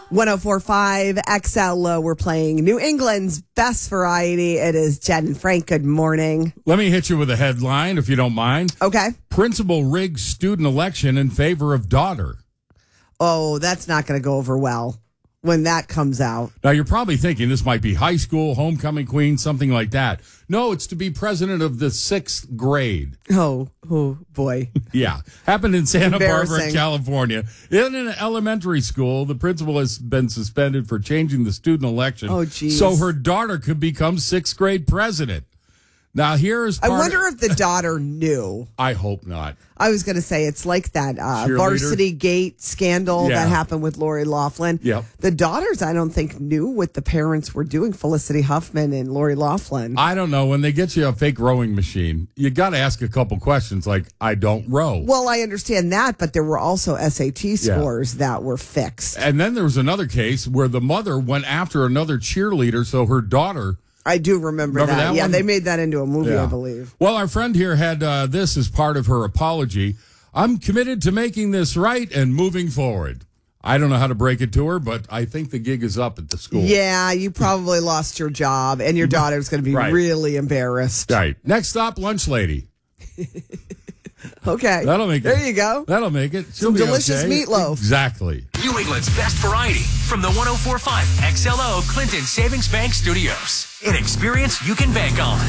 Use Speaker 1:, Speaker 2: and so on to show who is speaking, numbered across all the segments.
Speaker 1: 104.5 XL. We're playing New England's best variety. It is Jen and Frank. Good morning.
Speaker 2: Let me hit you with a headline, if you don't mind.
Speaker 1: Okay.
Speaker 2: Principal rigs student election in favor of daughter.
Speaker 1: Oh, that's not going to go over well when that comes out.
Speaker 2: Now, you're probably thinking this might be high school, homecoming queen, something like that. No, it's to be president of the 6th grade.
Speaker 1: Oh boy.
Speaker 2: Yeah. Happened in Santa Barbara,
Speaker 1: Embarrassing.
Speaker 2: California. In an elementary school, the principal has been suspended for changing the student election.
Speaker 1: Oh, geez.
Speaker 2: So her daughter could become 6th grade president. Now, here's
Speaker 1: I wonder if the daughter knew.
Speaker 2: I hope not.
Speaker 1: I was going to say it's like that
Speaker 2: Cheerleader?
Speaker 1: Varsity Gate scandal
Speaker 2: Yeah.
Speaker 1: that happened with Lori Loughlin.
Speaker 2: Yep.
Speaker 1: The daughters, I don't think, knew what the parents were doing, Felicity Huffman and Lori Loughlin.
Speaker 2: I don't know. When they get you a fake rowing machine, you got to ask a couple questions like, I don't row.
Speaker 1: Well, I understand that, but there were also SAT scores that were fixed.
Speaker 2: And then there was another case where the mother went after another cheerleader, so her daughter...
Speaker 1: I do remember that. Yeah,
Speaker 2: one?
Speaker 1: they made that into a movie,
Speaker 2: Yeah.
Speaker 1: I believe.
Speaker 2: Well, our friend here had this as part of her apology. I'm committed to making this right and moving forward. I don't know how to break it to her, but I think the gig is up at the school.
Speaker 1: Yeah, you probably lost your job, and your daughter's going to be
Speaker 2: Right.
Speaker 1: really embarrassed.
Speaker 2: Right. Next stop, lunch lady.
Speaker 1: Okay.
Speaker 2: That'll make it.
Speaker 1: There you go.
Speaker 2: That'll make it. She'll
Speaker 1: Some
Speaker 2: be
Speaker 1: delicious
Speaker 2: okay.
Speaker 1: meatloaf.
Speaker 2: Exactly.
Speaker 3: New England's best variety from the 104.5 XLO Clinton Savings Bank Studios. An experience you can bank on.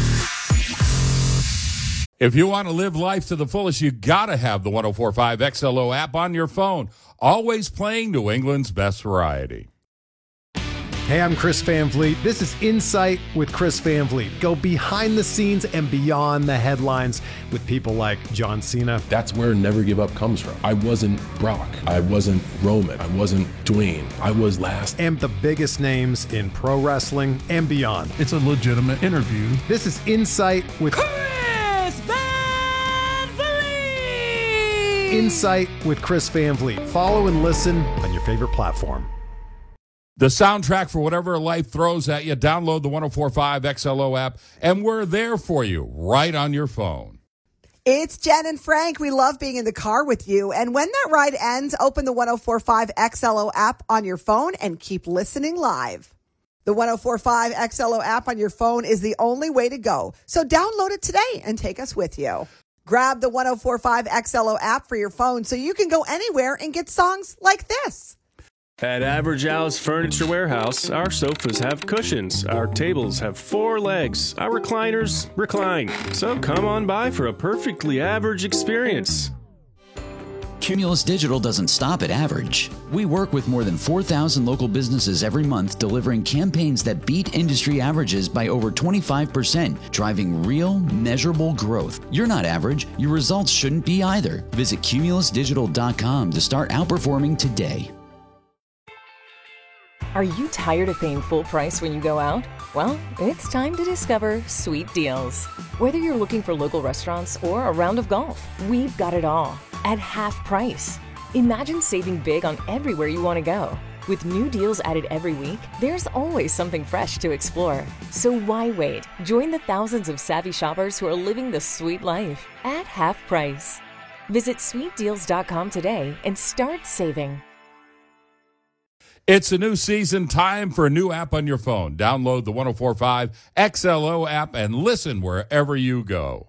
Speaker 2: If you want to live life to the fullest, you got to have the 104.5 XLO app on your phone. Always playing New England's best variety.
Speaker 4: Hey, I'm Chris Van Vliet. This is Insight with Chris Van Vliet. Go behind the scenes and beyond the headlines with people like John Cena.
Speaker 5: That's where Never Give Up comes from. I wasn't Brock. I wasn't Roman. I wasn't Dwayne. I was last.
Speaker 4: And the biggest names in pro wrestling and beyond.
Speaker 6: It's a legitimate interview.
Speaker 4: This is Insight with
Speaker 7: Chris Van Vliet!
Speaker 4: Insight with Chris Van Vliet. Follow and listen on your favorite platform.
Speaker 2: The soundtrack for whatever life throws at you. Download the 104.5 XLO app, and we're there for you right on your phone.
Speaker 1: It's Jen and Frank. We love being in the car with you. And when that ride ends, open the 104.5 XLO app on your phone and keep listening live. The 104.5 XLO app on your phone is the only way to go. So download it today and take us with you. Grab the 104.5 XLO app for your phone so you can go anywhere and get songs like this.
Speaker 8: At Average Al's Furniture Warehouse, our sofas have cushions, our tables have 4 legs, our recliners recline. So come on by for a perfectly average experience.
Speaker 9: Cumulus Digital doesn't stop at average. We work with more than 4,000 local businesses every month, delivering campaigns that beat industry averages by over 25%, driving real, measurable growth. You're not average. Your results shouldn't be either. Visit cumulusdigital.com to start outperforming today.
Speaker 10: Are you tired of paying full price when you go out? Well, it's time to discover Sweet Deals. Whether you're looking for local restaurants or a round of golf, we've got it all at half price. Imagine saving big on everywhere you want to go. With new deals added every week, there's always something fresh to explore. So why wait? Join the thousands of savvy shoppers who are living the sweet life at half price. Visit sweetdeals.com today and start saving.
Speaker 2: It's a new season, time for a new app on your phone. Download the 104.5 XLO app and listen wherever you go.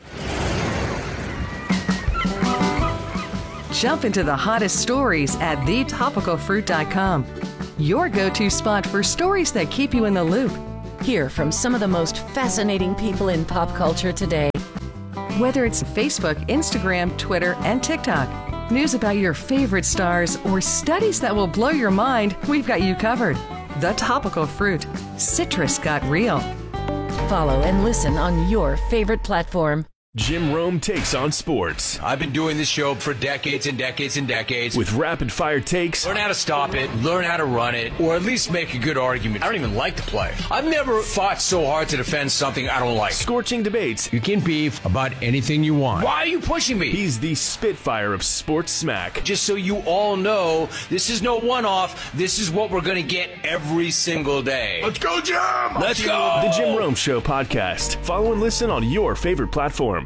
Speaker 11: Jump into the hottest stories at thetopicalfruit.com. Your go-to spot for stories that keep you in the loop.
Speaker 12: Hear from some of the most fascinating people in pop culture today.
Speaker 11: Whether it's Facebook, Instagram, Twitter, and TikTok. News about your favorite stars or studies that will blow your mind, we've got you covered. The Topical Fruit. Citrus got real.
Speaker 12: Follow and listen on your favorite platform.
Speaker 8: Jim Rome takes on sports.
Speaker 13: I've been doing this show for decades and decades and decades.
Speaker 8: With rapid-fire takes.
Speaker 13: Learn how to stop it, learn how to run it, or at least make a good argument. I don't even like to play. I've never fought so hard to defend something I don't like.
Speaker 8: Scorching debates.
Speaker 13: You can beef about anything you want. Why are you pushing me?
Speaker 8: He's the Spitfire of sports smack.
Speaker 13: Just so you all know, this is no one-off. This is what we're going to get every single day. Let's go, Jim! Let's go!
Speaker 8: The Jim Rome Show podcast. Follow and listen on your favorite platform.